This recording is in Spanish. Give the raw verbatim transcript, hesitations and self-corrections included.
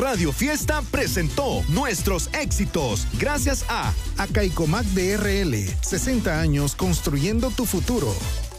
Radio Fiesta presentó nuestros éxitos gracias a Acaicomac D R L, sesenta años construyendo tu futuro.